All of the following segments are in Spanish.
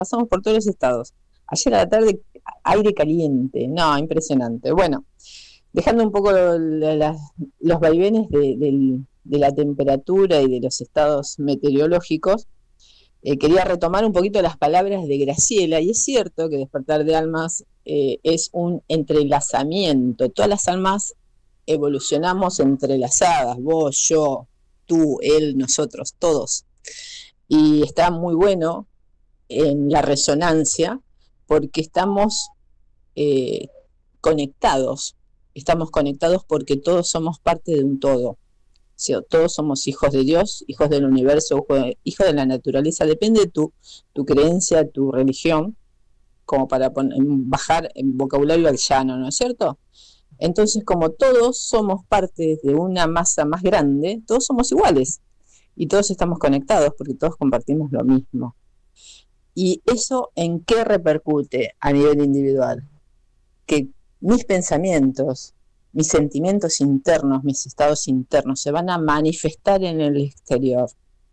pasamos por todos los estados. Ayer a la tarde, aire caliente, no, impresionante. Bueno, dejando un poco los vaivenes de la temperatura y de los estados meteorológicos, quería retomar un poquito las palabras de Graciela, y es cierto que Despertar de Almas es un entrelazamiento. Todas las almas evolucionamos entrelazadas, vos, yo, tú, él, nosotros, todos. Y está muy bueno en la resonancia porque eh, conectados. Estamos conectados porque todos somos parte de un todo. O sea, todos somos hijos de Dios, hijos del universo, hijos de la naturaleza. Depende de tu creencia, tu religión, como para bajar en vocabulario al llano, ¿no es cierto? Entonces, como todos somos parte de una masa más grande, todos somos iguales y todos estamos conectados porque todos compartimos lo mismo. ¿Y eso en qué repercute a nivel individual? Que mis pensamientos, mis sentimientos internos, mis estados internos se van a manifestar en el exterior.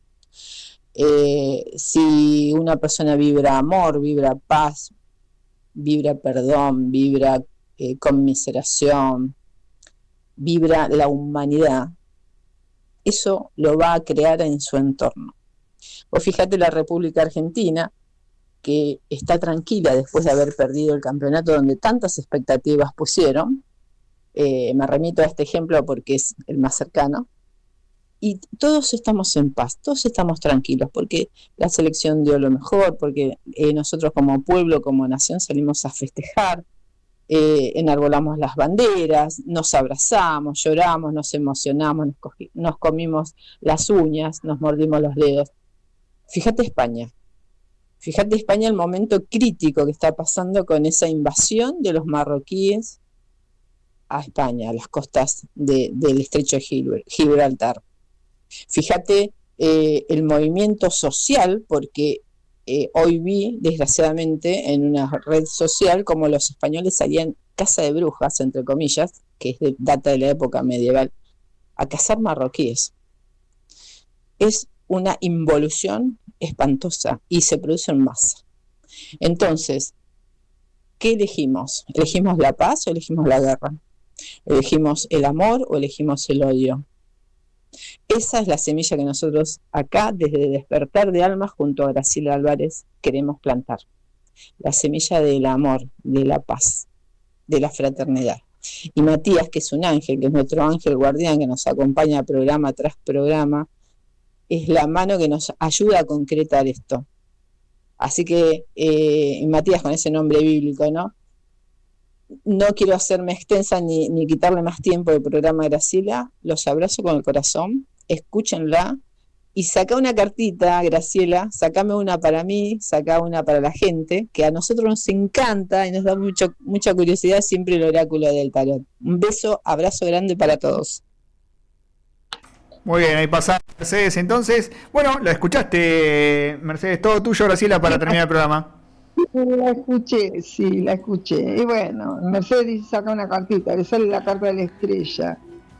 Si una persona vibra amor, vibra paz, vibra perdón, vibra conmiseración, vibra la humanidad, eso lo va a crear en su entorno. O fíjate la República Argentina, que está tranquila después de haber perdido el campeonato donde tantas expectativas pusieron. Me remito a este ejemplo porque es el más cercano. Y todos estamos en paz, todos estamos tranquilos, porque la selección dio lo mejor, porque nosotros como pueblo, como nación salimos a festejar, enarbolamos las banderas, nos abrazamos, lloramos, nos emocionamos, nos comimos las uñas, nos mordimos los dedos. Fíjate España el momento crítico que está pasando con esa invasión de los marroquíes a España, a las costas del estrecho de Gibraltar. Fíjate el movimiento social, porque hoy vi, desgraciadamente, en una red social, como los españoles salían casa de brujas, entre comillas, que data de la época medieval, a cazar marroquíes. Es una involución espantosa y se produce en masa. Entonces, ¿qué elegimos? ¿Elegimos la paz o elegimos la guerra? ¿Elegimos el amor o elegimos el odio? Esa es la semilla que nosotros acá, desde Despertar de Almas, junto a Graciela Álvarez, queremos plantar. La semilla del amor, de la paz, de la fraternidad. Y Matías, que es un ángel, que es nuestro ángel guardián, que nos acompaña programa tras programa, es la mano que nos ayuda a concretar esto. Así que, Matías, con ese nombre bíblico, ¿no? No quiero hacerme extensa ni quitarle más tiempo del programa a Graciela. Los abrazo con el corazón, escúchenla y saca una cartita, Graciela, sacame una para mí, saca una para la gente, que a nosotros nos encanta y nos da mucha curiosidad siempre el oráculo del tarot. Un beso, abrazo grande para todos. Muy bien, ahí pasa Mercedes. Entonces, bueno, la escuchaste, Mercedes, todo tuyo, Graciela, para terminar el programa. La escuché, sí, la escuché. Y bueno, Mercedes saca una cartita, le sale la carta de la estrella.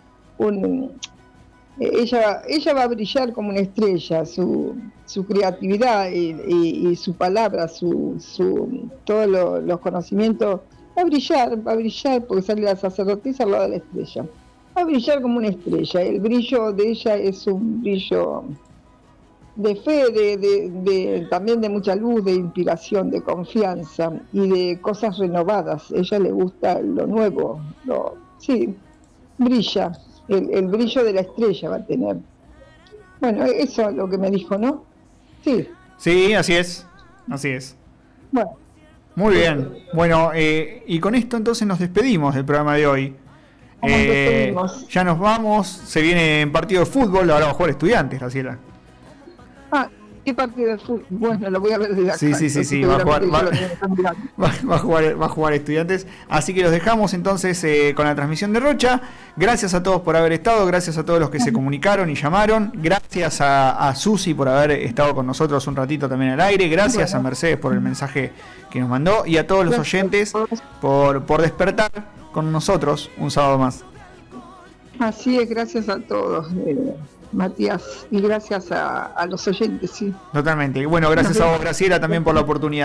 Ella va a brillar como una estrella, su creatividad y su palabra, todos los conocimientos, va a brillar porque sale la sacerdotisa al lado de la estrella. Va a brillar como una estrella. El brillo de ella es un brillo de fe, también de mucha luz, de inspiración, de confianza y de cosas renovadas. A ella le gusta lo nuevo, sí, brilla, el brillo de la estrella va a tener. Bueno, eso es lo que me dijo, ¿no? Sí. Sí, así es. Bueno. Muy bien. Bueno, y con esto entonces nos despedimos del programa de hoy. Ya nos vamos, se viene un partido de fútbol, ahora va a jugar Estudiantes, Graciela. ¿Qué partido de fútbol? Bueno, lo voy a ver desde acá. Sí, va a jugar Estudiantes. Así que los dejamos entonces con la transmisión de Rocha. Gracias a todos por haber estado, gracias a todos los que se comunicaron y llamaron. Gracias a Susi por haber estado con nosotros un ratito también al aire. Gracias a Mercedes por el mensaje que nos mandó. Y a todos los oyentes por despertar con nosotros un sábado más. Así es, gracias a todos. Matías, y gracias a los oyentes, sí. Totalmente. Y bueno, gracias a vos, Graciela, también por la oportunidad.